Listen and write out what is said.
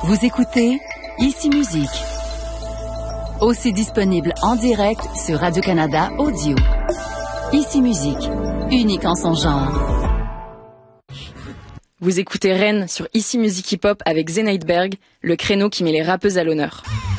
Vous écoutez Ici Musique. Aussi disponible en direct sur Radio-Canada Audio. Ici Musique, unique en son genre. Vous écoutez Rennes sur Ici Musique Hip Hop avec Zenaidberg, le créneau qui met les rappeuses à l'honneur.